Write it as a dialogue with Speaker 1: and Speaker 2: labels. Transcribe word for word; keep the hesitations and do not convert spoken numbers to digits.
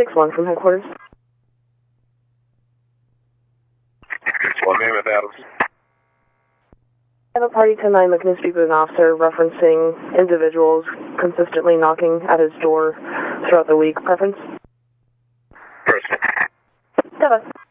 Speaker 1: six one from headquarters.
Speaker 2: six one, Mammoth Adams.
Speaker 1: I have a Party ten nine McNispy boot officer referencing individuals consistently knocking at his door throughout the week. Preference?
Speaker 2: Person.
Speaker 1: Deva.